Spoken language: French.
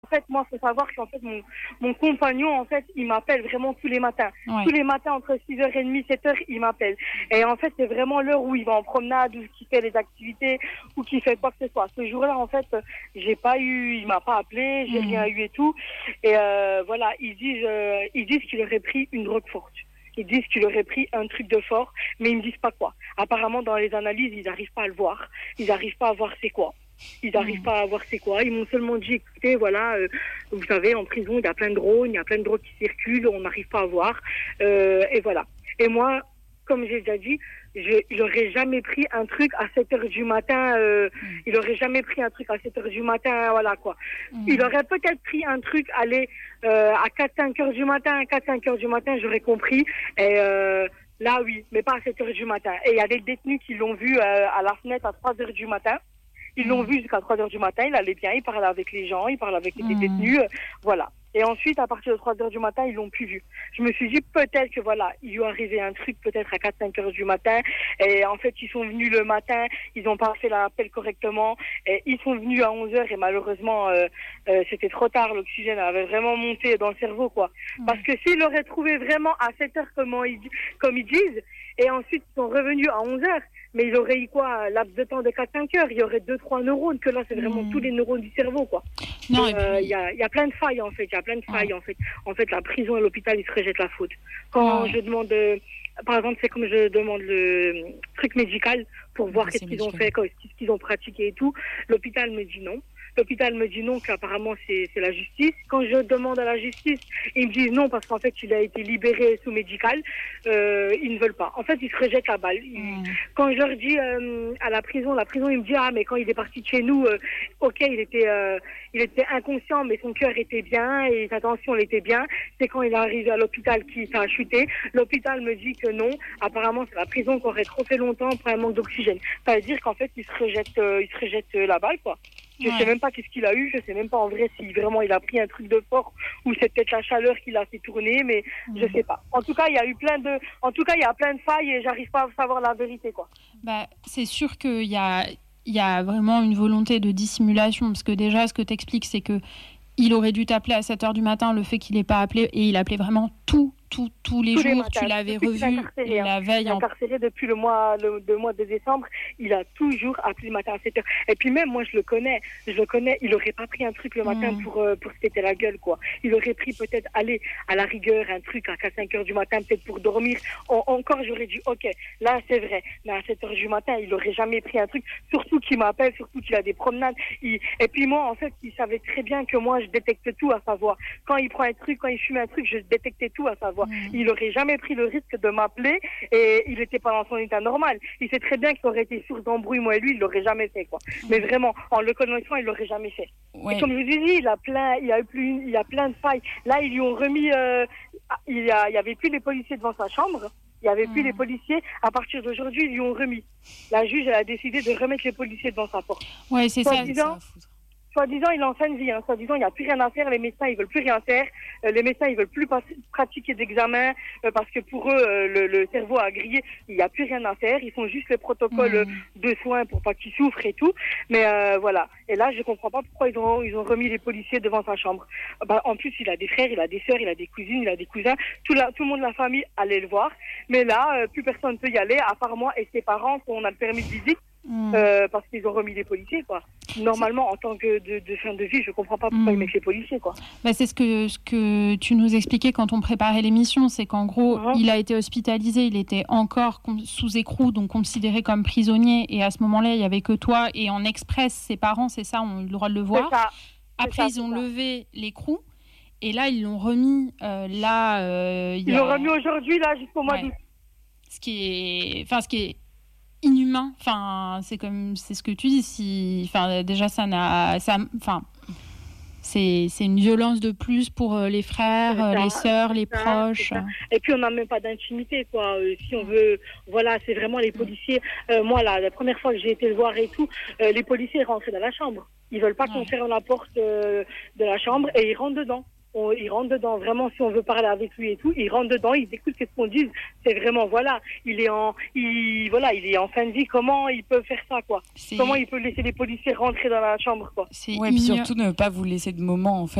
En fait, moi, faut savoir qu'en fait, mon compagnon, en fait, il m'appelle vraiment tous les matins. Ouais. Tous les matins, entre 6h30, 7h, il m'appelle. Et en fait, c'est vraiment l'heure où il va en promenade, ou qu'il fait des activités, ou qu'il fait quoi que ce soit. Ce jour-là, en fait, il m'a pas appelé, j'ai rien eu et tout. Et voilà, ils disent qu'il aurait pris une drogue forte. Ils disent qu'il aurait pris un truc de fort, mais ils me disent pas quoi. Apparemment, dans les analyses, ils n'arrivent pas à le voir. Ils n'arrivent pas à voir c'est quoi. Ils n'arrivent pas à voir c'est quoi. Ils m'ont seulement dit, écoutez, voilà, vous savez, en prison, il y a plein de drones, il y a plein de drogues qui circulent, on n'arrive pas à voir. Et voilà. Et moi, comme j'ai déjà dit, il aurait jamais pris un truc à 7h du matin. Il aurait jamais pris un truc à 7h du matin, voilà quoi. Il aurait peut-être pris un truc, aller à 4-5h du matin. 4-5h du matin, j'aurais compris. Et là, oui, mais pas à 7h du matin. Et il y a des détenus qui l'ont vu à la fenêtre à 3h du matin. Ils l'ont vu jusqu'à 3h du matin, il allait bien, il parlait avec les gens, il parlait avec les détenus, voilà. Et ensuite, à partir de 3h du matin, ils l'ont plus vu. Je me suis dit, peut-être que voilà, il lui est arrivé un truc, peut-être à 4-5h du matin. Et en fait, ils sont venus le matin, ils n'ont pas fait l'appel correctement. Et ils sont venus à 11h et malheureusement, c'était trop tard, l'oxygène avait vraiment monté dans le cerveau, quoi. Parce que s'ils l'auraient trouvé vraiment à 7h, comme ils disent, et ensuite ils sont revenus à 11h, mais il aurait eu quoi, laps de temps de 4-5 heures, il y aurait 2-3 neurones, que là c'est vraiment tous les neurones du cerveau, quoi. Non, Il y a plein de failles en fait, En fait, la prison et l'hôpital, ils se rejettent la faute. Quand je demande, par exemple, c'est comme je demande le truc médical pour voir qu'est-ce qu'ils ont fait, qu'est-ce qu'ils ont pratiqué et tout, l'hôpital me dit non. L'hôpital me dit non, qu'apparemment c'est la justice. Quand je demande à la justice, ils me disent non parce qu'en fait il a été libéré sous médical. Ils ne veulent pas. En fait, ils se rejettent la balle. Quand je leur dis à la prison il me dit ah mais quand il est parti de chez nous, ok il était inconscient mais son cœur était bien et sa tension elle était bien. C'est quand il est arrivé à l'hôpital qu'il a chuté. L'hôpital me dit que non. Apparemment c'est la prison qui aurait trop fait longtemps pour un manque d'oxygène. Ça veut dire qu'en fait ils se rejettent la balle, quoi. Je sais même pas qu'est-ce qu'il a eu, je sais même pas en vrai si vraiment il a pris un truc de fort ou c'est peut-être la chaleur qui l'a fait tourner, mais je sais pas. En tout cas, il y a plein de failles et j'arrive pas à savoir la vérité, quoi. Bah, c'est sûr qu'il y a vraiment une volonté de dissimulation, parce que déjà, ce que tu expliques, c'est que il aurait dû t'appeler à 7h du matin, le fait qu'il n'ait pas appelé, et il appelait vraiment tous les jours. Matins. Tu l'avais revu la veille. Il est incarcéré depuis le mois de décembre. Il a toujours appelé le matin à 7h. Et puis même, moi, je le connais. Il aurait pas pris un truc le matin pour se péter la gueule, quoi. Il aurait pris peut-être, aller à la rigueur, un truc à 4-5h du matin, peut-être pour dormir. Encore, j'aurais dit, ok, là, c'est vrai. Mais à 7h du matin, il aurait jamais pris un truc. Surtout qu'il m'appelle, surtout qu'il a des promenades. Et puis moi, en fait, il savait très bien que moi, je détecte tout, à savoir. Quand il prend un truc, quand il fume un truc, je détectais tout, à savoir. Il aurait jamais pris le risque de m'appeler et il était pas dans son état normal. Il sait très bien qu'il aurait été source d'embrouille, moi et lui, il l'aurait jamais fait, quoi. Mais vraiment, en le connaissant, il l'aurait jamais fait. Ouais. Et comme je vous ai dit, il y a plein de failles. Là, ils lui ont remis, il y avait plus les policiers devant sa chambre. Il y avait plus les policiers. À partir d'aujourd'hui, ils lui ont remis. La juge, elle a décidé de remettre les policiers devant sa porte. Ouais, c'est ça. Soi-disant, il est en fin de vie. Soi-disant, il n'y a plus rien à faire. Les médecins, ils veulent plus rien faire. Les médecins, ils veulent plus pratiquer d'examens parce que pour eux, le cerveau a grillé. Il n'y a plus rien à faire. Ils font juste les protocoles de soins pour pas qu'il souffre et tout. Mais voilà. Et là, je comprends pas pourquoi ils ont remis les policiers devant sa chambre. En plus, il a des frères, il a des sœurs, il a des cousines, il a des cousins. Tout le monde de la famille allait le voir. Mais là, plus personne ne peut y aller, à part moi et ses parents, qu'on a le permis de visite. Parce qu'ils ont remis les policiers, quoi. Normalement, en tant que de fin de vie, je comprends pas pourquoi ils mettent les policiers, quoi. Bah, c'est ce que tu nous expliquais quand on préparait l'émission, c'est qu'en gros, il a été hospitalisé, il était encore sous écrou, donc considéré comme prisonnier, et à ce moment-là, il y avait que toi, et en express, ses parents, c'est ça, ont eu le droit de le voir. Après, ils ont levé l'écrou, et là, ils l'ont remis, ils l'ont remis aujourd'hui, là, jusqu'au mois d'août. Ce qui est inhumain, c'est ce que tu dis, déjà c'est une violence de plus pour les frères, les sœurs, les proches. Et puis on n'a même pas d'intimité, quoi. Si on veut, voilà, c'est vraiment les policiers. Moi, la première fois que j'ai été le voir et tout, les policiers rentraient dans la chambre. Ils veulent pas qu'on ferme la porte de la chambre et ils rentrent dedans. il rentre dedans. Vraiment, si on veut parler avec lui et tout, il rentre dedans, il écoute ce qu'on dit. C'est vraiment, voilà, il est en fin de vie. Comment il peut faire ça, quoi? Comment il peut laisser les policiers rentrer dans la chambre, quoi? Ouais, puis surtout ne pas vous laisser de moment, en fait.